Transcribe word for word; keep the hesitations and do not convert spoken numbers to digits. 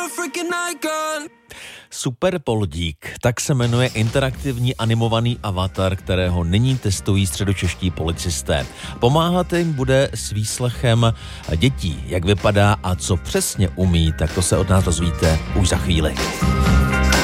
Superpoldík, tak se jmenuje interaktivní animovaný avatar, kterého nyní testují středočeští policisté. Pomáhat jim bude s výslechem dětí. Jak vypadá a co přesně umí, tak to se od nás dozvíte už za chvíli.